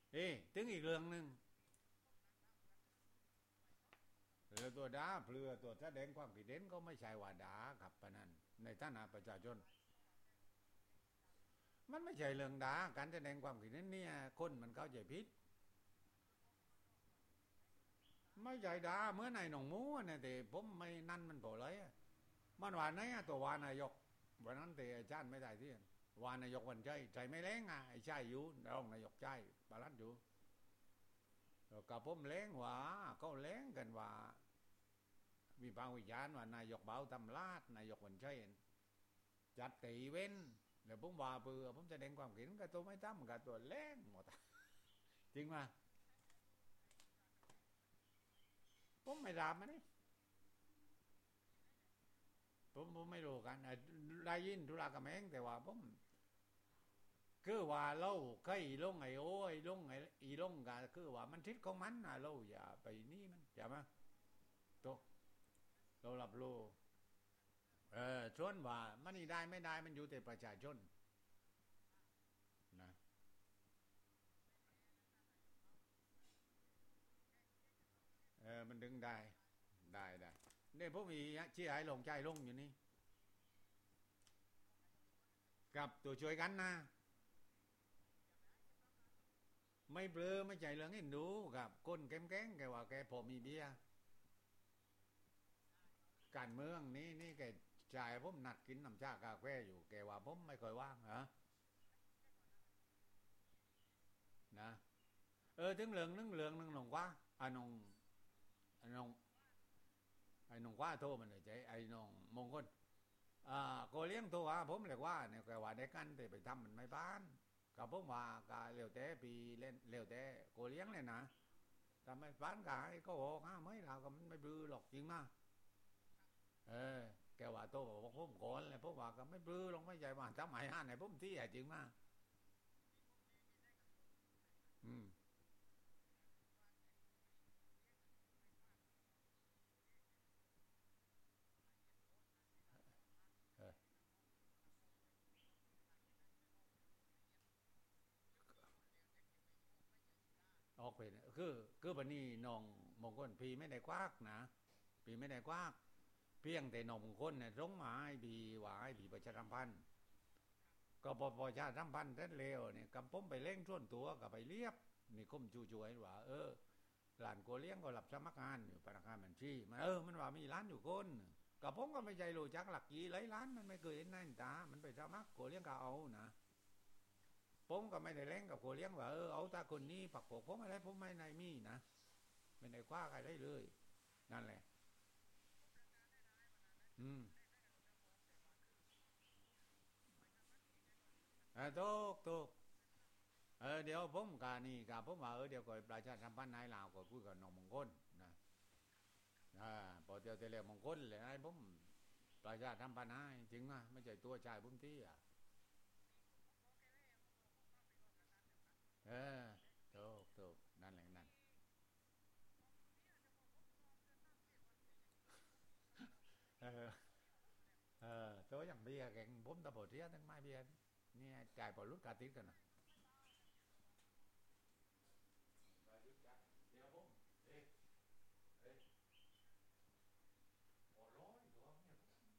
ถึงอีกเรื่องหนึ่งเรือตัวด่าเรือตัวแสดงความคิดเห็นก็ไม่ใช่ว่าด่าครับปะนั้นในฐานะประชาชนมันไม่ใช่เรื่องด่าการแสดงความคิดเห็นเนี่ยคนมันเข้าใจผิดไม่ใช่ด่าเมื่อในหนองมูเนี่ยแต่ผมไม่นั่นมันโผล่เลยมันว่าไหนตัววานายกวันนั้นแต่อาจารย์ไม่ได้ที่วานายกวันใจไม่แรงไอ้ใจอยู่รองนายกใจบาลันอยู่กับผมแรงว่าเขาแรงกันว่าวิพากษ์วิจารณ์ว่านายกเบาตำลาดนายกวันชัยจัดตีเว้นแล้วผมว่าเบื่อผมจะแสดงความเห็นกับตัวไม่ตั้มกับตัวแรงหมดจริงไหมผมไม่รับมันนี่ผมไม่รู้กันได้ยินธุระกับแมงแต่ว่าผมคือว่าเราเคยลงไอ้โอ้ยลงไอ้อีลงกันคือว่ามันทิศของมันนะเราอย่าไปนี่มันใช่ไหมตัวเราหลับรู้ชวนว่ามันนี่ได้ไม่ได้มันอยู่แต่ประชาชนนะมันดึงได้เนี่ยพวกมีชี้หายลงใจลงอยู่นี่กับตัวช่วยกันนะไม่เบลอไม่ใจเหลืองเห็นดูกับก้นแก้งแกว่าแกผมมีเบียการเมืองนี่แกชายผมนัดกินน้ำชากาแฟอยู่แกว่าผมไม่ค่อยว่างเหรอนะถึงเหลืองนึงเหลืองนึงหนองว่าไอ้นงไอ้นงว่าโทรมันเลยใจไอ้นงมงคลโกเลี้ยงตัวผมเลยว่าเนี่ยแกว่าได้กันแต่ไปทำมันไม่บ้านกับผมว่ากาเลี้ยวแต่ปีเล่นเลี้ยวแต่โกเลี้ยงเลยนะทำไม่บ้านกายก็บอกไม่เราก็มันไม่บลือหรอกจริงมาเออแกว่าโตบอกผมก่อนเลยผมว่าก็ไม่บลือหรอกไม่ใช่ว่าทำหมายห้าไหนผมที่จริงมาอืมเออออกไปคือวันนี้น้องมงคลพี่ไม่ได้กว้ากนะพี่ไม่ได้กว้ากเพียงแต่น้องมงคลเนี่ยร้องมาให้พี่ว่าให้พี่ประชาสัมพันธ์ก็พอประชาสัมพันธ์ได้เร็วเนี่ยกับผมไปเล่งส่วนตัวกับไปเรียบนี่คุ้มจู่ๆให้ว่าหลานโกเลี้ยงก็หลับสมัครงานอยู่พนักงานบัญชีมันมันว่ามีร้านอยู่คนกับผมก็ไม่ใจรู้จักหลักกี่หลายร้านมันไม่เคยเห็นหน้าตามันไปสมัครโกเลี้ยงก็เอานะผมก็ไม่ได้เล่งกับโกเลี้ยงว่าเอาตาคนนี้ปักปกผมอะไรผมไม่ในมีนะไม่ได้คว้าใครได้เลยนั่นแหละอืมถูกเดี๋ยวผมกานี่กาผมว่าเดี๋ยวก่อนประชาสัมพันธ์นายลาวก็คุยกับน้องมงคลนะพอเดี๋ยวเรียกมงคลเลยไอ้ผมประชาสัมพันธ์นายจริงนะไม่ใช่ตัวชายผมที่เออถูกนั่นแหละนั่นเออตัวอย่างเบียร์แกงผมตะโพดเทียทั้งไม้เบียร์เนี่ยจ่ายพอรุดกาติดกันนะ